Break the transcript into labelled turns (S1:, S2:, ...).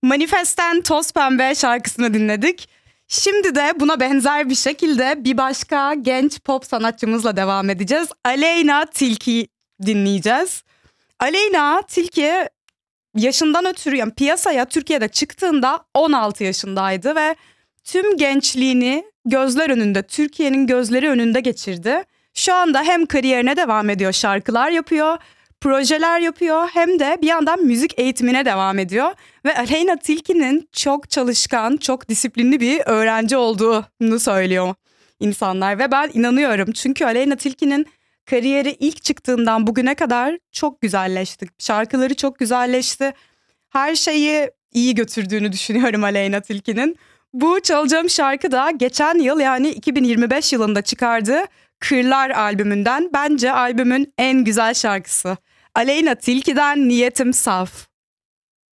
S1: Manifest'ten Toz Pembe şarkısını dinledik. Şimdi de buna benzer bir şekilde bir başka genç pop sanatçımızla devam edeceğiz. Aleyna Tilki dinleyeceğiz. Aleyna Tilki yaşından ötürü, yani piyasaya Türkiye'de çıktığında 16 yaşındaydı ve tüm gençliğini gözler önünde, Türkiye'nin gözleri önünde geçirdi. Şu anda hem kariyerine devam ediyor, şarkılar yapıyor, projeler yapıyor, hem de bir yandan müzik eğitimine devam ediyor. Ve Aleyna Tilki'nin çok çalışkan, çok disiplinli bir öğrenci olduğunu söylüyor insanlar. Ve ben inanıyorum, çünkü Aleyna Tilki'nin kariyeri ilk çıktığından bugüne kadar çok güzelleşti. Şarkıları çok güzelleşti. Her şeyi iyi götürdüğünü düşünüyorum Aleyna Tilki'nin. Bu çalacağım şarkı da geçen yıl, yani 2025 yılında çıkardığı Kırlar albümünden, bence albümün en güzel şarkısı. Aleyna Tilki'den Niyetim Saf.